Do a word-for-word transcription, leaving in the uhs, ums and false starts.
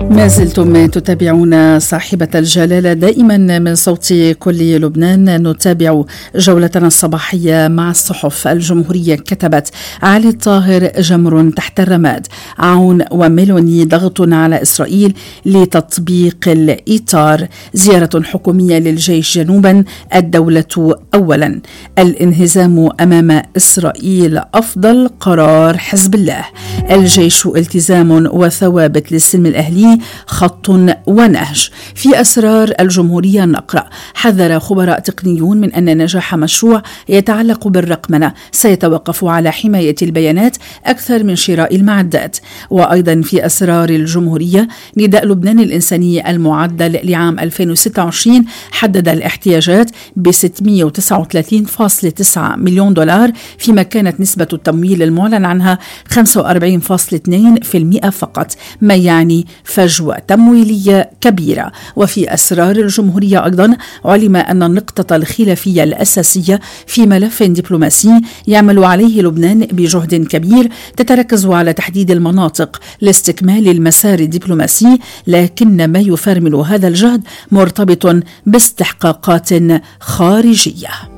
ما زلتم تتابعون صاحبة الجلالة دائما من صوت كل لبنان. نتابع جولتنا الصباحية مع الصحف الجمهورية. كتبت علي الطاهر: جمر تحت الرماد، عون وميلوني ضغط على إسرائيل لتطبيق الإطار، زيارة حكومية للجيش جنوبا، الدولة أولا، الانهزام أمام إسرائيل أفضل، قرار حزب الله، الجيش التزام وثوابت للسلم الأهلي، خط ونهج. في أسرار الجمهورية نقرأ: حذر خبراء تقنيون من أن نجاح مشروع يتعلق بالرقمنة سيتوقف على حماية البيانات أكثر من شراء المعدات. وأيضا في أسرار الجمهورية: نداء لبنان الإنساني المعدل لعام ألفين وستة وعشرين حدد الاحتياجات ب ستمئة وتسعة وثلاثين فاصلة تسعة مليون دولار، فيما كانت نسبة التمويل المعلن عنها خمسة وأربعين فاصلة اثنين بالمئة فقط، ما يعني فجوة تمويلية كبيرة. وفي أسرار الجمهورية أيضا علم أن النقطة الخلافية الأساسية في ملف دبلوماسي يعمل عليه لبنان بجهد كبير تتركز على تحديد المناطق لاستكمال المسار الدبلوماسي، لكن ما يفرمل هذا الجهد مرتبط باستحقاقات خارجية.